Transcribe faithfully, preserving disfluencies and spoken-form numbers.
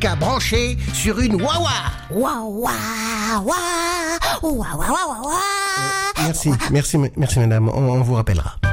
qu'à brancher sur une Wawa. Wawa, wawa, wawa, wawa, wawa. Merci, merci, merci madame, on, on vous rappellera.